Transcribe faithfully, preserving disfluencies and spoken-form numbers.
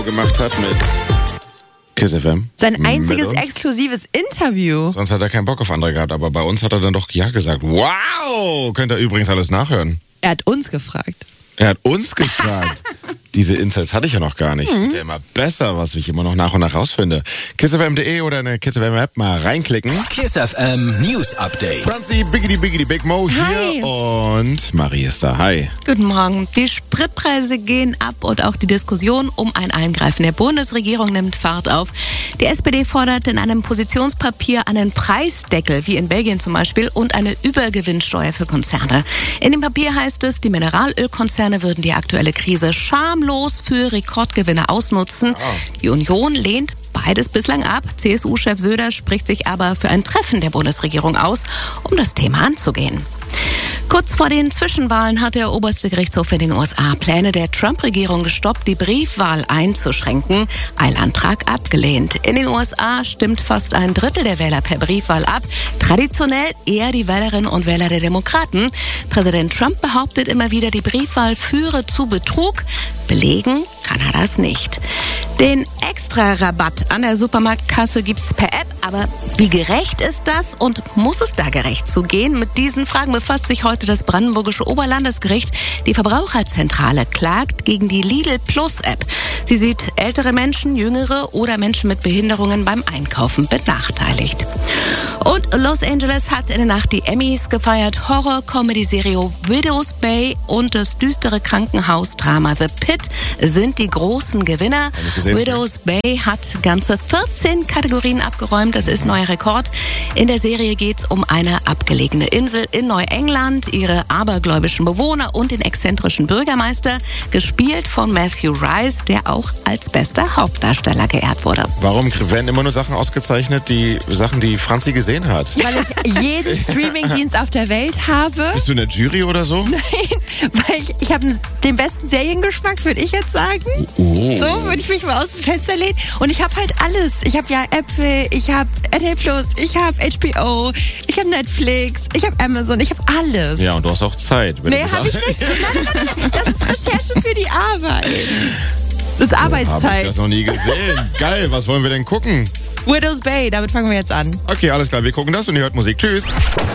gemacht hat mit Kiss F M. Sein einziges exklusives Interview. Sonst hat er keinen Bock auf andere gehabt, aber bei uns hat er dann doch Ja gesagt. Wow! Könnt ihr übrigens alles nachhören. Er hat uns gefragt. Er hat uns gefragt. Diese Insights hatte ich ja noch gar nicht. Mhm. Der immer besser, was ich immer noch nach und nach rausfinde. kiss f m punkt de oder eine Kiss F M App mal reinklicken. Kiss F M News Update. Franzi, Biggity Biggity Big Mo hier. Hi. Und Marie ist da. Hi. Guten Morgen. Die Spritpreise gehen ab und auch die Diskussion um ein Eingreifen der Bundesregierung nimmt Fahrt auf. Die S P D fordert in einem Positionspapier einen Preisdeckel, wie in Belgien zum Beispiel, und eine Übergewinnsteuer für Konzerne. In dem Papier heißt es, die Mineralölkonzerne würden die aktuelle Krise schamlos für Rekordgewinne ausnutzen. Die Union lehnt beides bislang ab. C S U-Chef Söder spricht sich aber für ein Treffen der Bundesregierung aus, um das Thema anzugehen. Kurz vor den Zwischenwahlen hat der oberste Gerichtshof in den U S A Pläne der Trump-Regierung gestoppt, die Briefwahl einzuschränken. Eilantrag abgelehnt. In den U S A stimmt fast ein Drittel der Wähler per Briefwahl ab. Traditionell eher die Wählerinnen und Wähler der Demokraten. Präsident Trump behauptet immer wieder, die Briefwahl führe zu Betrug. Belegen kann er das nicht. Den Extra-Rabatt an der Supermarktkasse gibt's per App. Aber wie gerecht ist das und muss es da gerecht zugehen? Mit diesen Fragen befasst sich heute das Brandenburgische Oberlandesgericht. Die Verbraucherzentrale klagt gegen die Lidl Plus App. Sie sieht ältere Menschen, jüngere oder Menschen mit Behinderungen beim Einkaufen benachteiligt. Und Los Angeles hat in der Nacht die Emmys gefeiert. Horror-Comedy-Serie Widow's Bay und das düstere Krankenhausdrama The Pit sind die großen Gewinner. Widow's Bay hat ganze vierzehn Kategorien abgeräumt. Das ist neuer Rekord. In der Serie geht es um eine abgelegene Insel in Neuengland, ihre abergläubischen Bewohner und den exzentrischen Bürgermeister, gespielt von Matthew Rice, der auch als bester Hauptdarsteller geehrt wurde. Warum werden immer nur Sachen ausgezeichnet, die Sachen, die Franzi gesehen hat? Weil ich jeden Streamingdienst auf der Welt habe. Bist du in der Jury oder so? Nein, weil ich, ich habe den besten Seriengeschmack, würde ich jetzt sagen. Oh. So würde ich mich mal aus dem Fenster lehnen. Und ich habe halt alles. Ich habe ja Apple, ich habe R T L Plus, ich habe H B O, ich habe Netflix, ich habe Amazon, ich habe alles. Ja, und du hast auch Zeit. Nee, habe ich nicht. Nein, nein, nein, nein. Das ist Recherche für die Arbeit. Das ist Arbeitszeit. Habe ich das noch nie gesehen. Geil, was wollen wir denn gucken? Widow's Bay, damit fangen wir jetzt an. Okay, alles klar, wir gucken das und ihr hört Musik. Tschüss.